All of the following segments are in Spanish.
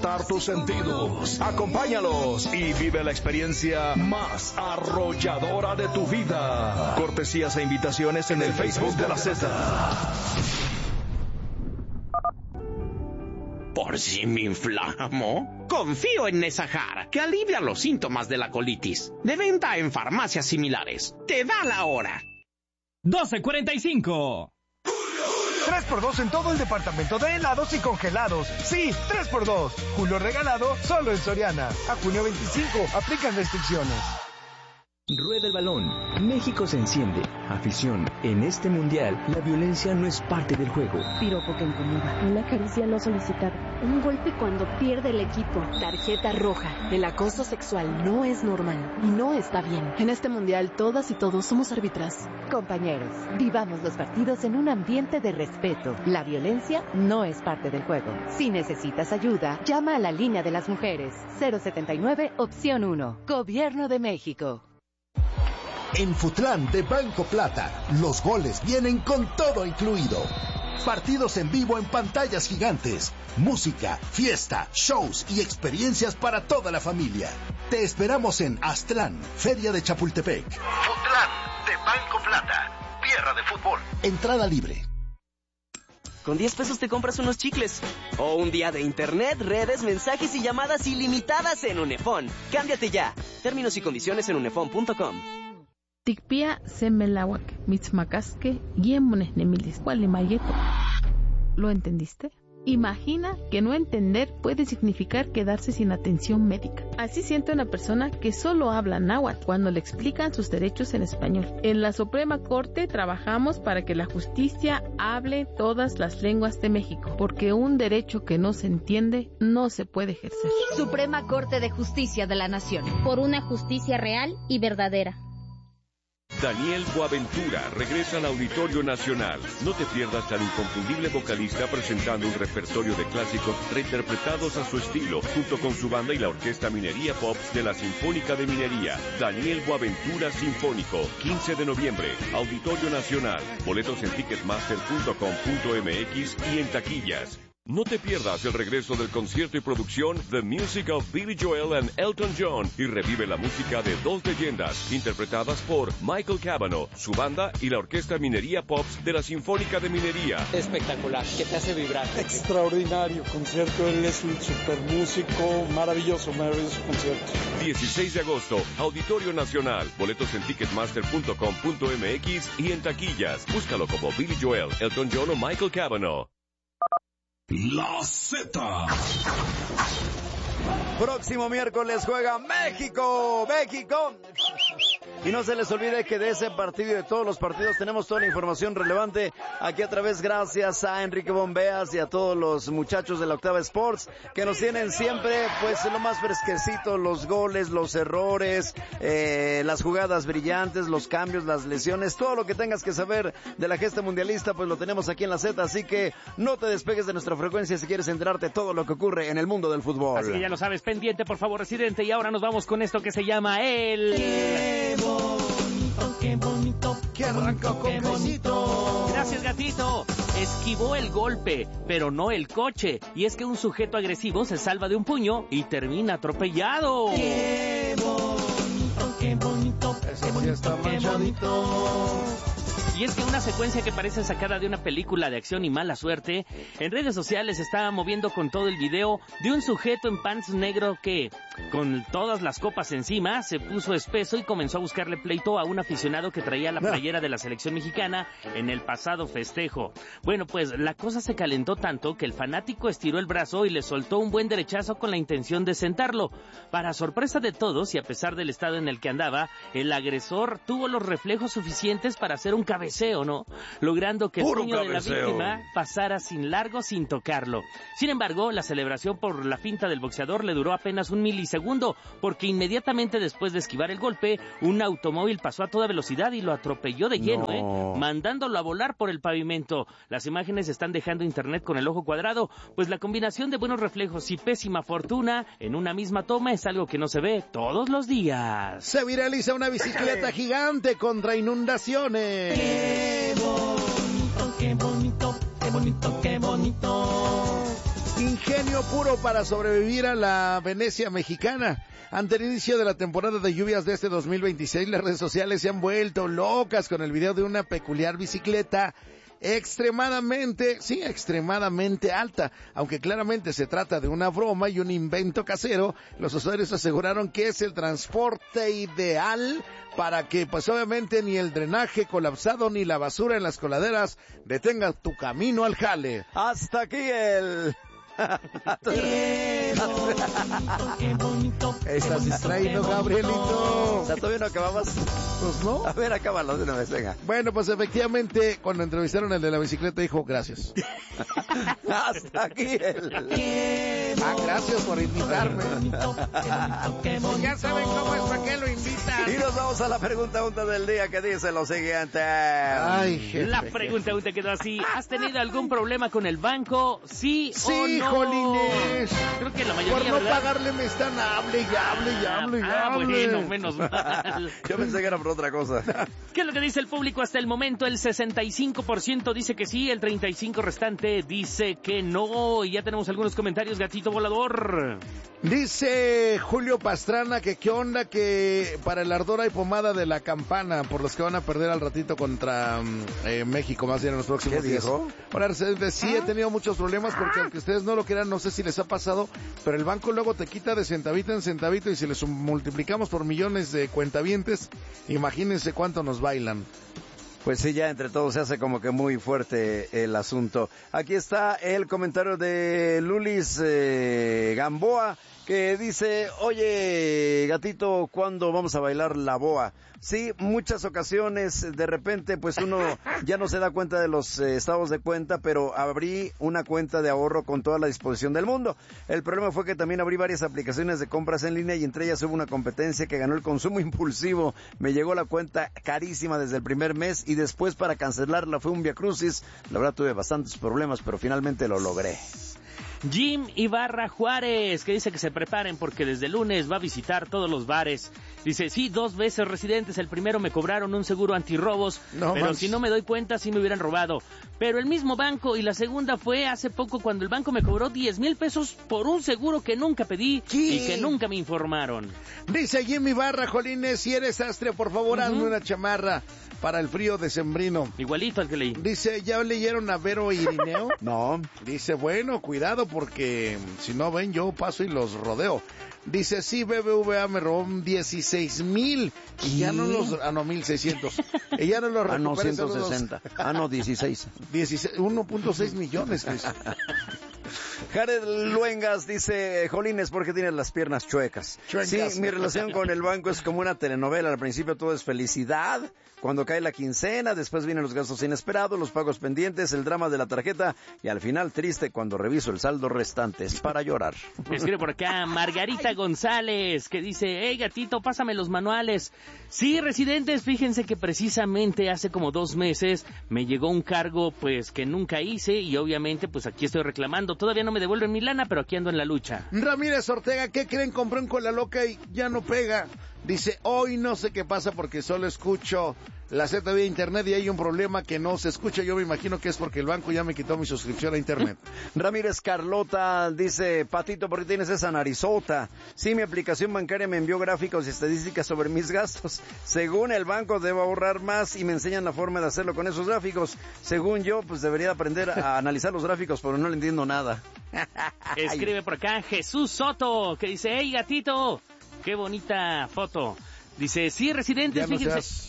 despertar tus sentidos. Acompáñalos y vive la experiencia más arrolladora de tu vida. Cortesías e invitaciones en el Facebook de la Z. ¿Por si me inflamo? Confío en Nesajar, que alivia los síntomas de la colitis. De venta en farmacias similares. Te da la hora. 12:45. 3x2 en todo el departamento de helados y congelados. Sí, 3x2. Julio regalado solo en Soriana. A junio 25. Aplican restricciones. Rueda el balón. México se enciende. Afición. En este mundial, la violencia no es parte del juego. Piropo que incomoda. Una caricia no solicitada. Un golpe cuando pierde el equipo. Tarjeta roja. El acoso sexual no es normal y no está bien. En este mundial, todas y todos somos árbitras. Compañeros, vivamos los partidos en un ambiente de respeto. La violencia no es parte del juego. Si necesitas ayuda, llama a la línea de las mujeres. 079, opción 1. Gobierno de México. En Futlán de Banco Plata, los goles vienen con todo incluido. Partidos en vivo en pantallas gigantes, música, fiesta, shows y experiencias para toda la familia. Te esperamos en Aztlán, Feria de Chapultepec. Futlán de Banco Plata, tierra de fútbol. Entrada libre. Con 10 pesos te compras unos chicles. O un día de internet, redes, mensajes y llamadas ilimitadas en Unefón. Cámbiate ya. Términos y condiciones en unefón.com. Tikpia semelawak, mitzmacasque, guiemones nemilis, gualimayeto. ¿Lo entendiste? Imagina que no entender puede significar quedarse sin atención médica. Así siente una persona que solo habla náhuatl cuando le explican sus derechos en español. En la Suprema Corte trabajamos para que la justicia hable todas las lenguas de México, porque un derecho que no se entiende no se puede ejercer. Suprema Corte de Justicia de la Nación. Por una justicia real y verdadera. Daniel Boaventura regresa al Auditorio Nacional. No te pierdas al inconfundible vocalista presentando un repertorio de clásicos reinterpretados a su estilo, junto con su banda y la Orquesta Minería Pops de la Sinfónica de Minería. Daniel Boaventura Sinfónico, 15 de noviembre, Auditorio Nacional. Boletos en ticketmaster.com.mx y en taquillas. No te pierdas el regreso del concierto y producción The Music of Billy Joel and Elton John y revive la música de dos leyendas interpretadas por Michael Cavanaugh, su banda y la Orquesta Minería Pops de la Sinfónica de Minería. Espectacular, que te hace vibrar. Extraordinario concierto, él es un super músico, maravilloso concierto. 16 de agosto, Auditorio Nacional. Boletos en ticketmaster.com.mx y en taquillas. Búscalo como Billy Joel, Elton John o Michael Cavanaugh. La Z. Próximo miércoles juega México. Y no se les olvide que de ese partido y de todos los partidos tenemos toda la información relevante aquí a través, gracias a Enrique Bombeas y a todos los muchachos de la Octava Sports que nos tienen siempre pues lo más fresquecito, los goles, los errores, las jugadas brillantes, los cambios, las lesiones, todo lo que tengas que saber de la gesta mundialista pues lo tenemos aquí en la Z, así que no te despegues de nuestra frecuencia si quieres enterarte de todo lo que ocurre en el mundo del fútbol. Así que ya lo sabes, pendiente por favor, residente, y ahora nos vamos con esto que se llama el... Qué bonito, qué bonito, qué bonito. Gracias, gatito. Esquivó el golpe, pero no el coche. Y es que un sujeto agresivo se salva de un puño y termina atropellado. Qué bonito, qué bonito. Ese sí está manchadito. Y es que una secuencia que parece sacada de una película de acción y mala suerte, en redes sociales se está moviendo con todo el video de un sujeto en pants negro que, con todas las copas encima, se puso espeso y comenzó a buscarle pleito a un aficionado que traía la playera de la selección mexicana en el pasado festejo. Bueno, pues la cosa se calentó tanto que el fanático estiró el brazo y le soltó un buen derechazo con la intención de sentarlo. Para sorpresa de todos, y a pesar del estado en el que andaba, el agresor tuvo los reflejos suficientes para hacer un cabeceo, ¿no? Logrando que el puño de la víctima pasara sin largo sin tocarlo. Sin embargo, la celebración por la finta del boxeador le duró apenas un milisegundo, porque inmediatamente después de esquivar el golpe, un automóvil pasó a toda velocidad y lo atropelló de lleno, mandándolo a volar por el pavimento. Las imágenes están dejando internet con el ojo cuadrado, pues la combinación de buenos reflejos y pésima fortuna en una misma toma es algo que no se ve todos los días. Se viraliza una bicicleta gigante contra inundaciones. Qué bonito, qué bonito, qué bonito, qué bonito. Ingenio vino puro para sobrevivir a la Venecia mexicana. Ante el inicio de la temporada de lluvias de este 2026, las redes sociales se han vuelto locas con el video de una peculiar bicicleta extremadamente alta. Aunque claramente se trata de una broma y un invento casero, los usuarios aseguraron que es el transporte ideal para que, pues obviamente, ni el drenaje colapsado ni la basura en las coladeras detengan tu camino al jale. Hasta aquí el... Qué bonito. Estás distraído, Gabrielito. O sea, ¿todavía no acabamos? Pues no. A ver, acábalo de una vez, venga. Bueno, pues efectivamente, cuando entrevistaron al de la bicicleta, dijo gracias. Hasta aquí el... gracias por invitarme. Ya saben cómo es, ¿para qué lo invitan? Y nos vamos a la pregunta del día que dice lo siguiente. Ay, jefe. La pregunta quedó así. ¿Has tenido algún problema con el banco? ¿Sí o no? Jolines. Creo que la mayoría, por no ¿verdad? pagarle me están hable y hable. Bueno, menos mal. Yo pensé que era por otra cosa. ¿Qué es lo que dice el público hasta el momento? El 65% dice que sí, el 35% restante dice que no. Y ya tenemos algunos comentarios, gatito volador. Dice Julio Pastrana que qué onda, que para el ardor hay pomada de la campana, por los que van a perder al ratito contra México, más bien en los próximos días. ¿Dijo? Para sí he tenido muchos problemas porque aunque ustedes no lo crean, no sé si les ha pasado, pero el banco luego te quita de centavito en centavito y si les multiplicamos por millones de cuentavientes, imagínense cuánto nos bailan. Pues sí, ya entre todos se hace como que muy fuerte el asunto. Aquí está el comentario de Lulis Gamboa, que dice, oye, gatito, ¿cuándo vamos a bailar la boa? Sí, muchas ocasiones, de repente, pues uno ya no se da cuenta de los estados de cuenta, pero abrí una cuenta de ahorro con toda la disposición del mundo. El problema fue que también abrí varias aplicaciones de compras en línea y entre ellas hubo una competencia que ganó el consumo impulsivo. Me llegó la cuenta carísima desde el primer mes y después para cancelarla fue un viacrucis. La verdad tuve bastantes problemas, pero finalmente lo logré. Jim Ibarra Juárez, que dice que se preparen porque desde el lunes va a visitar todos los bares. Dice, sí, 2 veces residentes. El primero me cobraron un seguro antirrobos, pero si no me doy cuenta, sí me hubieran robado. Pero el mismo banco, y la segunda fue hace poco cuando el banco me cobró 10,000 pesos por un seguro que nunca pedí y que nunca me informaron. Dice Jim Ibarra, jolines, si eres sastre, por favor, hazme una chamarra para el frío decembrino. Igualito al que leí. Dice, ¿ya leyeron a Vero y Irineo? No. Dice, bueno, cuidado porque si no ven yo paso y los rodeo. Dice, sí, BBVA me robó 16,000 y ya no los... no, 1,600. Y ya no los recuperé. No, 160. No, 16. 1.6 millones, Chris. Jared Luengas dice, jolines, ¿por qué tienes las piernas chuecas? Sí, mi relación con el banco es como una telenovela. Al principio todo es felicidad. Cuando cae la quincena, después vienen los gastos inesperados, los pagos pendientes, el drama de la tarjeta y al final triste cuando reviso el saldo restante. Es para llorar. Escribe por acá Margarita González, que dice, hey gatito, pásame los manuales. Sí, residentes, fíjense que precisamente hace como 2 meses me llegó un cargo pues que nunca hice y obviamente pues aquí estoy reclamando. Todavía no me devuelven mi lana, pero aquí ando en la lucha. Ramírez Ortega, ¿qué creen? Compré un cola loca y ya no pega. Dice, hoy no sé qué pasa porque solo escucho la Z vía internet y hay un problema que no se escucha. Yo me imagino que es porque el banco ya me quitó mi suscripción a internet. Ramírez Carlota dice, Patito, ¿por qué tienes esa narizota? Sí, mi aplicación bancaria me envió gráficos y estadísticas sobre mis gastos. Según el banco debo ahorrar más y me enseñan la forma de hacerlo con esos gráficos. Según yo, pues debería aprender a analizar los gráficos, pero no le entiendo nada. Escribe por acá Jesús Soto, que dice, hey gatito, qué bonita foto. Dice, sí, residentes, fíjense.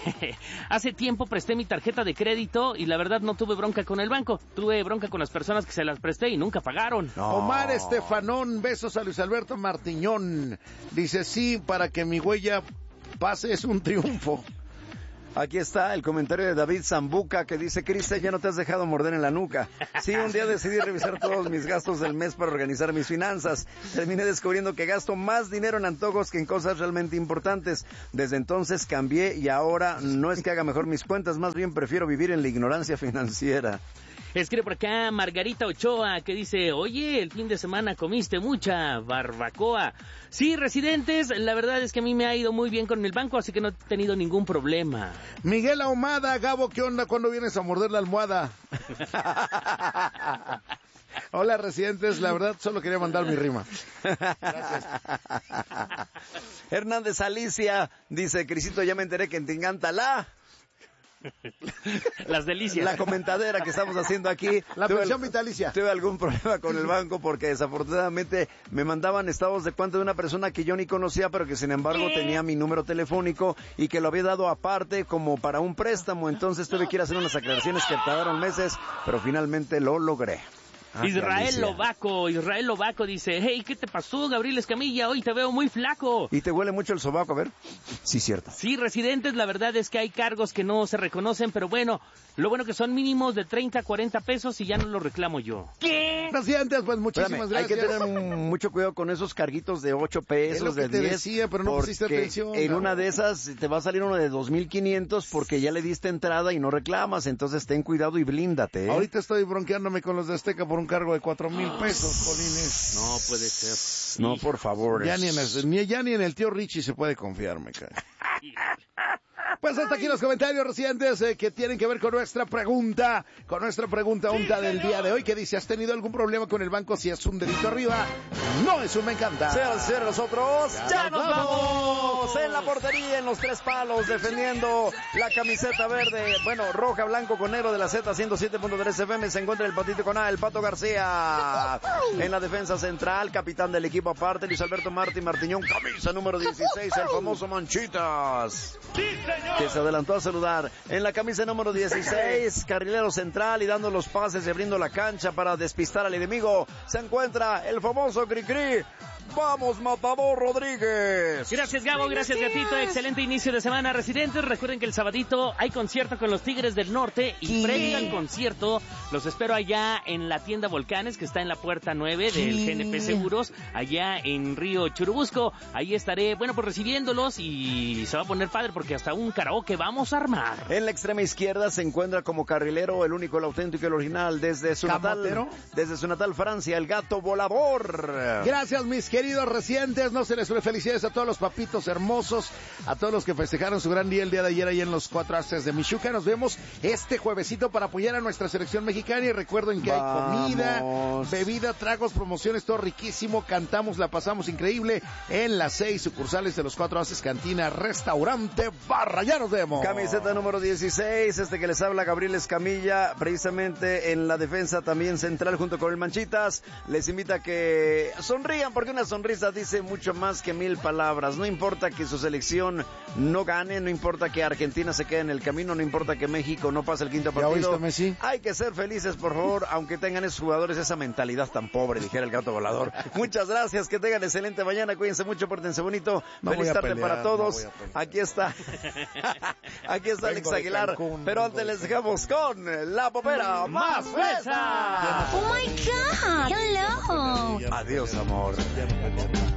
Hace tiempo presté mi tarjeta de crédito y la verdad no tuve bronca con el banco. Tuve bronca con las personas que se las presté y nunca pagaron. No. Omar Estefanón, besos a Luis Alberto Martiñón. Dice, sí, para que mi huella pase es un triunfo. Aquí está el comentario de David Zambuca que dice, Cristian, ya no te has dejado morder en la nuca. Sí, un día decidí revisar todos mis gastos del mes para organizar mis finanzas. Terminé descubriendo que gasto más dinero en antojos que en cosas realmente importantes. Desde entonces cambié y ahora no es que haga mejor mis cuentas, más bien prefiero vivir en la ignorancia financiera. Escribe por acá Margarita Ochoa, que dice, oye, el fin de semana comiste mucha barbacoa. Sí, residentes, la verdad es que a mí me ha ido muy bien con el banco, así que no he tenido ningún problema. Miguel Ahumada, Gabo, ¿qué onda? ¿Cuándo vienes a morder la almohada? Hola, residentes. La verdad, solo quería mandar mi rima. Gracias. Hernández Alicia dice, Crisito, ya me enteré que te encanta las delicias. La comentadera que estamos haciendo aquí. La pensión vitalicia. Tuve algún problema con el banco porque desafortunadamente me mandaban estados de cuenta de una persona que yo ni conocía, pero que sin embargo tenía mi número telefónico y que lo había dado aparte como para un préstamo. Entonces tuve que ir a hacer unas aclaraciones que tardaron meses, pero finalmente lo logré. Israel Lobaco dice, hey, ¿qué te pasó, Gabriel Escamilla? Hoy te veo muy flaco. ¿Y te huele mucho el sobaco? A ver. Sí, cierto. Sí, residentes, la verdad es que hay cargos que no se reconocen, pero bueno, lo bueno que son mínimos de 30 a 40 pesos y ya no los reclamo yo. ¿Qué? Residentes, pues muchísimas gracias. Hay que tener mucho cuidado con esos carguitos de 8 pesos, es lo que de te 10. Decía, pero no pusiste atención. En una de esas te va a salir uno de 2,500 porque ya le diste entrada y no reclamas, entonces ten cuidado y blíndate. Ahorita estoy bronqueándome con los de Azteca por un cargo de 4,000 pesos, Colines. No puede ser. No, por favor. Ya ni en el tío Richie se puede confiar, me cae. Pues hasta aquí los comentarios, residentes, que tienen que ver con nuestra pregunta unta del día de hoy, que dice, ¿has tenido algún problema con el banco? Si es un dedito arriba, no es un me encanta. Sean nosotros, ya nos vamos en la portería, en los 3 palos, defendiendo la camiseta verde, bueno, roja, blanco con negro de la Z 107.3 FM, se encuentra el Patito con A, el Pato García. En la defensa central, capitán del equipo aparte, Luis Alberto Martiñón, camisa número 16, el famoso Manchitas. Que se adelantó a saludar. En la camisa número 16, carrilero central y dando los pases y abriendo la cancha para despistar al enemigo, se encuentra el famoso Cricri. ¡Vamos, Matador Rodríguez! Gracias, Gabo, gracias, Gatito. Excelente inicio de semana, residentes. Recuerden que el sabadito hay concierto con los Tigres del Norte y previo al concierto los espero allá en la tienda Volcanes, que está en la puerta 9 del GNP Seguros, allá en Río Churubusco. Ahí estaré, bueno, pues recibiéndolos y se va a poner padre porque hasta un karaoke vamos a armar. En la extrema izquierda se encuentra como carrilero, el único, el auténtico y el original, desde su natal Francia, el Gato Volador. Gracias, mis queridos residentes, no se les olvide, felicidades a todos los papitos hermosos, a todos los que festejaron su gran día el día de ayer ahí en los 4 Ases de Michuca. Nos vemos este juevesito para apoyar a nuestra selección mexicana y recuerden que hay comida, bebida, tragos, promociones, todo riquísimo, cantamos, la pasamos increíble en las 6 sucursales de los 4 Ases, cantina, restaurante, barra. Ya nos vemos. Camiseta número 16, que les habla Gabriel Escamilla, precisamente en la defensa también central junto con el Manchitas. Les invita a que sonrían porque una sonrisa dice mucho más que 1000 palabras. No importa que su selección no gane, no importa que Argentina se quede en el camino, no importa que México no pase el quinto partido. Hay que ser felices, por favor, aunque tengan esos jugadores esa mentalidad tan pobre, dijera el Gato Volador. Muchas gracias, que tengan excelente mañana, cuídense mucho, pórtense bonito. Feliz tarde para todos. Aquí está Alex Aguilar, pero antes les dejamos con la popera más fresa. Oh my God, hello. Adiós, amor.